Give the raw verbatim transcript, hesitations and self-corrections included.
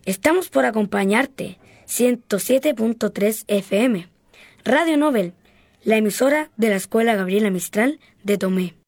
Estamos por acompañarte, ciento siete punto tres F M. Radio Nobel, la emisora de la Escuela Gabriela Mistral de Tomé.